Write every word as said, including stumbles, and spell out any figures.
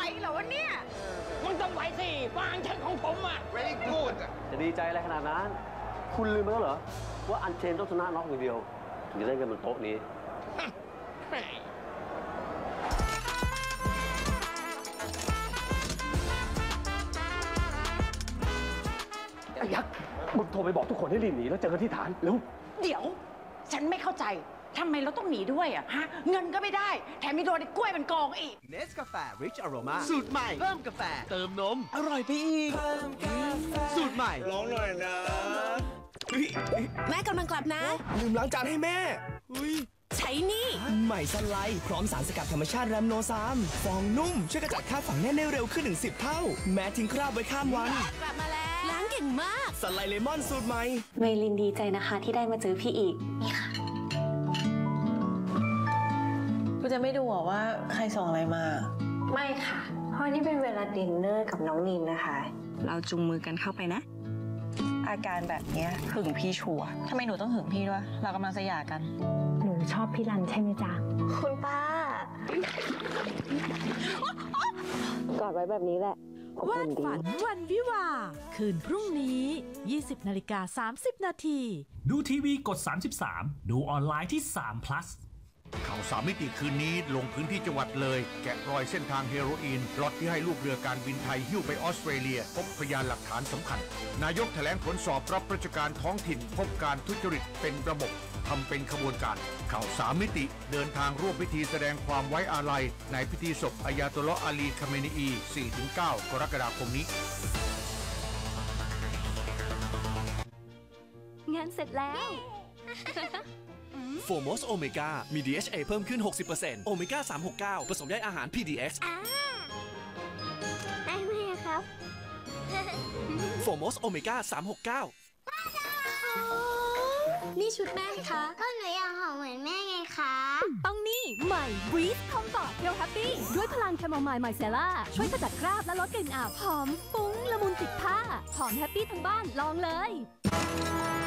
เหรอวะเนี่ยมันต้องไหวสิฟางฉันของผมอ่ะ very good จะดีใจอะไรขนาดนั้น คุณลืมไปแล้วเหรอ ว่าอันเชนต้องชนะน็อกอย่างเดียว ถึงจะได้เงินบนโต๊ะนี้ ไอ้ยักษ์มึงโทรไปบอกทุกคนให้รีบหนีแล้วเจอกันที่ฐานเร็วเดี๋ยว ฉันไม่เข้าใจทำไมเราต้องหนีด้วยอะฮะเงินก็ไม่ได้แถมมีโดนไอ้กล้วยมันโกงอีกเนสกาแฟ Rich Aroma สูตรใหม่ เพิ่มกาแฟ เติมนม อร่อยไปอีก สูตรใหม่ร้องหน่อยนะแม่กำลังกลับนะลืมล้างจานให้แม่อุ้ยใช้นี่ใหม่ซันไลท์พร้อมสารสกัดธรรมชาติแรมโนซามฟองนุ่ม ช่วยกระจัดคราบฝังแน่นได้เร็วขึ้นถึงสิบเท่า แม้ทิ้งคราบไว้ข้ามวันกลับมาแล้ว ล้างเก่งมากซันไลท์เลมอนสูตรใหม่เมลินดีใจนะคะที่ได้มาเจอพี่อีก นี่ค่ะคุณจะไม่ดูหรอว่าใครส่งอะไรมาไม่ค่ะ เพราะนี่เป็นเวลาดินเนอร์กับน้องนินนะคะ เราจุงมือกันเข้าไปนะอาการแบบเนี้ยหึงพี่ชัวร์ทำไมหนูต้องหึงพี่ด้วย เรากำลังจะหย่ากันหนูชอบพี่รันใช่ไหมจ๊ะ คุณป้า กอดไว้แบบนี้แหละวาดฝันวันวิวาคืนพรุ่งนี้ ยี่สิบนาฬิกาสามสิบนาทีดูทีวีกดสามสิบสามดูออนไลน์ที่สาม plus ข่าวสามมิติคืนนี้ลงพื้นที่จังหวัดเลย แกะรอยเส้นทางเฮโรอีนล็อตที่ให้ลูกเรือการบินไทยหิ้วไปออสเตรเลีย พบพยานหลักฐานสำคัญ นายกแถลงผลสอบรับราชการท้องถิ่น พบการทุจริตเป็นระบบทำเป็นขบวนการ ข่าวสามมิติเดินทางร่วมพิธีแสดงความไว้อาลัยในพิธีศพอายาตุลลอฮ์อาลีคาเมนีอี สี่ถึงเก้า กรกฎาคมนี้งานเสร็จแล้วโฟมอสโอเมก้ามี ดี เอช เอ เพิ่มขึ้น หกสิบเปอร์เซ็นต์ โอเมก้า สามหกเก้า ผสมได้อาหาร พี ดี เอ็กซ์ได้ไหมครับโฟมอสโอเมก้า สามหกเก้านี่ชุดแม่คะก็หนูอยากหอมเหมือนแม่ไงคะต้องนี่ใหม่บรีฟคอมฟอร์ตเฮลแฮปปี้ด้วยพลังแคมโมไมล์ไมเซล่าช่วยขจัดคราบและลดกลิ่นอับหอมฟุ้งละมุนติดผ้าหอมแฮปปี้ทั้งบ้านลองเลย